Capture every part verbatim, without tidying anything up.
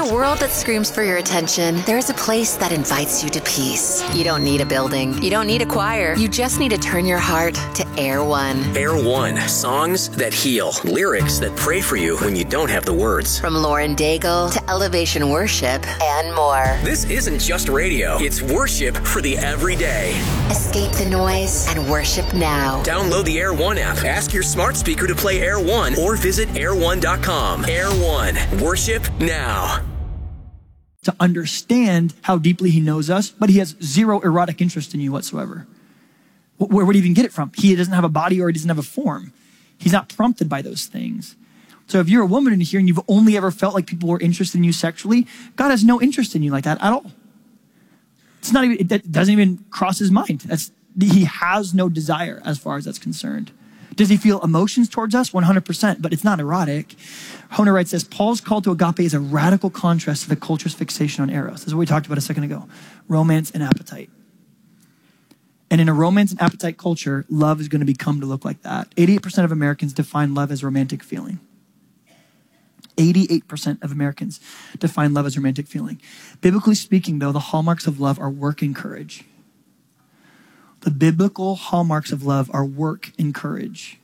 a world that screams for your attention, there is a place that invites you to peace. You don't need a building. You don't need a choir. You just need to turn your heart to Air One. Air One. Songs that heal. Lyrics that pray for you when you don't have the words. From Lauren Daigle to Elevation Worship and more. This isn't just radio. It's worship for the everyday. Escape the noise and worship now. Download the Air One app. Ask your smart speaker to play Air One or visit air one dot com. Air One. Worship now. To understand how deeply he knows us, but he has zero erotic interest in you whatsoever. Where would he even get it from? He doesn't have a body or he doesn't have a form. He's not prompted by those things. So if you're a woman in here and you've only ever felt like people were interested in you sexually, God has no interest in you like that at all. It's not even, it doesn't even cross his mind. That's, he has no desire as far as that's concerned. Does he feel emotions towards us? one hundred percent, but it's not erotic. Honer writes this, Paul's call to agape is a radical contrast to the culture's fixation on eros. This is what we talked about a second ago. Romance and appetite. And in a romance and appetite culture, love is going to become to look like that. eighty-eight percent of Americans define love as romantic feeling. eighty-eight percent of Americans define love as romantic feeling. Biblically speaking, though, the hallmarks of love are work and courage. The biblical hallmarks of love are work and courage.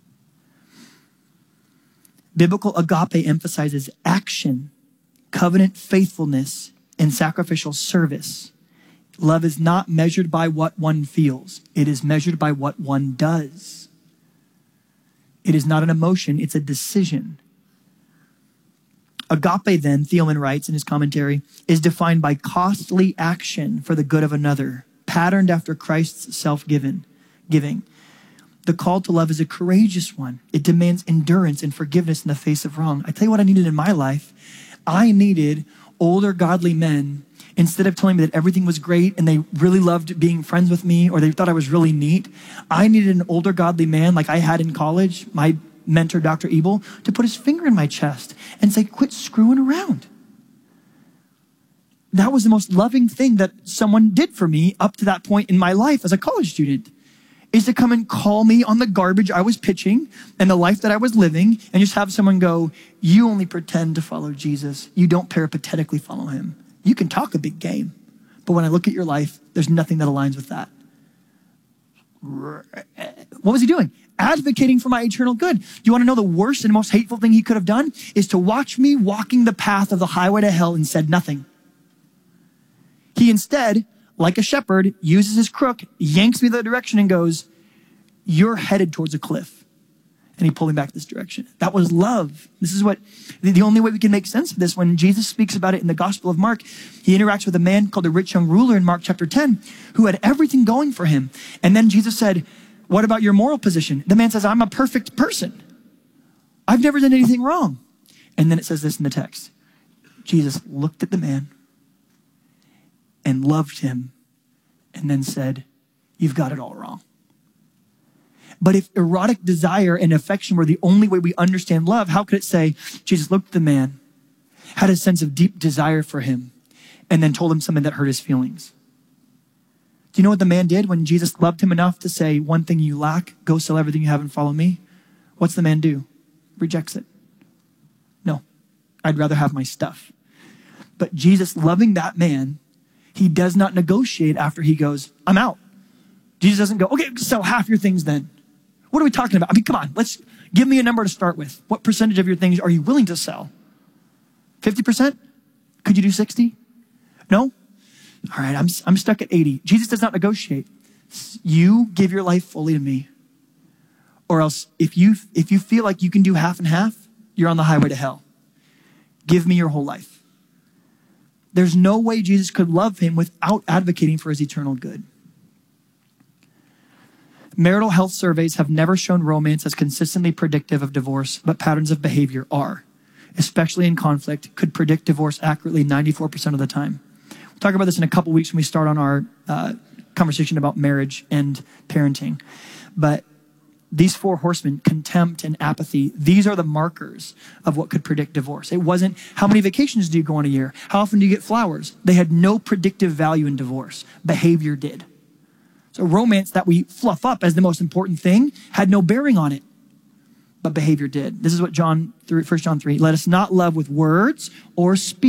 Biblical agape emphasizes action, covenant faithfulness, and sacrificial service. Love is not measured by what one feels. It is measured by what one does. It is not an emotion, it's a decision. Agape then, Thielman writes in his commentary, is defined by costly action for the good of another, patterned after Christ's self-given giving. The call to love is a courageous one. It demands endurance and forgiveness in the face of wrong. I tell you what I needed in my life. I needed older godly men, instead of telling me that everything was great and they really loved being friends with me or they thought I was really neat, I needed an older godly man like I had in college, my mentor, Doctor Ebel, to put his finger in my chest and say, quit screwing around. That was the most loving thing that someone did for me up to that point in my life as a college student, is to come and call me on the garbage I was pitching and the life that I was living and just have someone go, you only pretend to follow Jesus. You don't peripatetically follow him. You can talk a big game, but when I look at your life, there's nothing that aligns with that. What was he doing? Advocating for my eternal good. Do you want to know the worst and most hateful thing he could have done? Is to watch me walking the path of the highway to hell and said nothing. He instead, like a shepherd, uses his crook, yanks me the direction and goes, you're headed towards a cliff. And he pulled me back this direction. That was love. This is what, the only way we can make sense of this, when Jesus speaks about it in the Gospel of Mark, he interacts with a man called the rich young ruler in Mark chapter ten, who had everything going for him. And then Jesus said, what about your moral position? The man says, I'm a perfect person. I've never done anything wrong. And then it says this in the text. Jesus looked at the man and loved him and then said, you've got it all wrong. But if erotic desire and affection were the only way we understand love, how could it say, Jesus looked at the man, had a sense of deep desire for him, and then told him something that hurt his feelings? Do you know what the man did when Jesus loved him enough to say, one thing you lack, go sell everything you have and follow me? What's the man do? Rejects it. No, I'd rather have my stuff. But Jesus, loving that man, he does not negotiate after he goes, I'm out. Jesus doesn't go, okay, sell half your things then. What are we talking about? I mean, come on, let's give me a number to start with. What percentage of your things are you willing to sell? fifty percent? Could you do sixty? No? All right, I'm, I'm stuck at eighty. Jesus does not negotiate. You give your life fully to me. Or else, if you, if you feel like you can do half and half, you're on the highway to hell. Give me your whole life. There's no way Jesus could love him without advocating for his eternal good. Marital health surveys have never shown romance as consistently predictive of divorce, but patterns of behavior are, especially in conflict, could predict divorce accurately ninety-four percent of the time. We'll talk about this in a couple weeks when we start on our uh, conversation about marriage and parenting. But these four horsemen, contempt and apathy, these are the markers of what could predict divorce. It wasn't, how many vacations do you go on a year? How often do you get flowers? They had no predictive value in divorce. Behavior did. So romance that we fluff up as the most important thing had no bearing on it, but behavior did. This is what John, First John three, let us not love with words or speech,